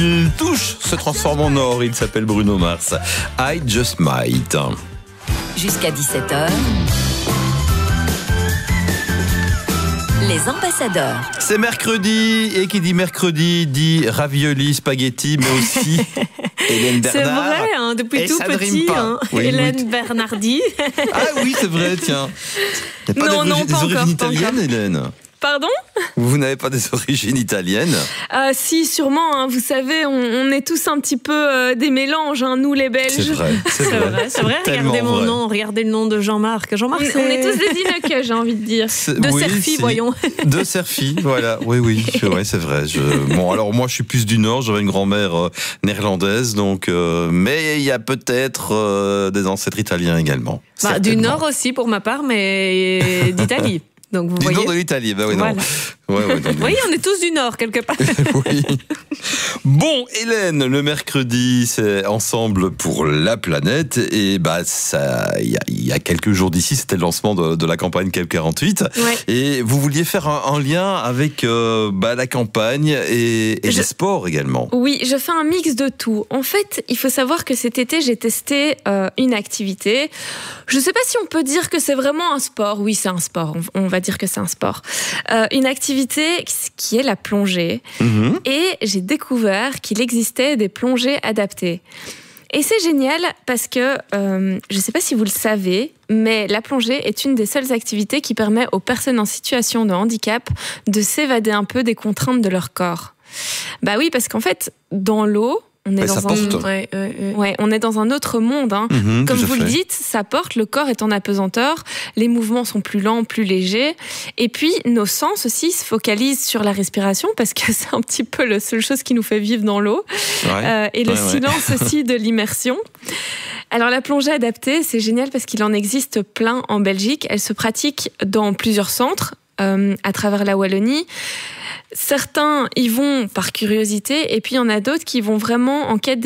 Il touche, se transforme en or, il s'appelle Bruno Mars. I Just Might. Jusqu'à 17h, les ambassadeurs. C'est mercredi, et qui dit mercredi dit ravioli, spaghetti, mais aussi Hélène Bernard. C'est vrai, hein, depuis tout petit, Oui, Hélène Bernardi. Ah oui, c'est vrai, tiens. Il n'y a pas des origines italiennes, Hélène? Pardon ? Vous n'avez pas des origines italiennes? Si, sûrement. Hein, vous savez, on est tous un petit peu des mélanges, hein, nous les Belges. C'est vrai. Regardez mon nom, regardez le nom de Jean-Marc. Jean-Marc, on est tous des Innoquets, j'ai envie de dire. De Serfi, voyons. De Serfi, voilà. Oui, c'est vrai. Bon, alors moi, je suis plus du Nord. J'avais une grand-mère néerlandaise, donc. Mais il y a peut-être des ancêtres italiens également. Du Nord aussi, pour ma part, mais d'Italie. Donc vous voyez. Du nord de l'Italie, oui, voilà. Non. Oui, on est tous du Nord, quelque part. Oui. Bon, Hélène, le mercredi, c'est Ensemble pour la planète. Et il y a quelques jours d'ici, c'était le lancement de la campagne CAP 48. Ouais. Et vous vouliez faire un lien avec la campagne et les sports également. Oui, je fais un mix de tout. En fait, il faut savoir que cet été, j'ai testé une activité. Je ne sais pas si on peut dire que c'est vraiment un sport. Oui, c'est un sport. On va dire que c'est un sport. Une activité qui est la plongée. Mmh. Et j'ai découvert qu'il existait des plongées adaptées. Et c'est génial parce que, je ne sais pas si vous le savez, mais la plongée est une des seules activités qui permet aux personnes en situation de handicap de s'évader un peu des contraintes de leur corps. Bah oui, parce qu'en fait, dans l'eau, on est on est dans un autre monde. Hein. Mmh, comme vous le dites, ça porte, le corps est en apesanteur, les mouvements sont plus lents, plus légers. Et puis, nos sens aussi se focalisent sur la respiration parce que c'est un petit peu la seule chose qui nous fait vivre dans l'eau. Et le silence aussi de l'immersion. Alors, la plongée adaptée, c'est génial parce qu'il en existe plein en Belgique. Elle se pratique dans plusieurs centres à travers la Wallonie. Certains y vont par curiosité et puis il y en a d'autres qui vont vraiment en quête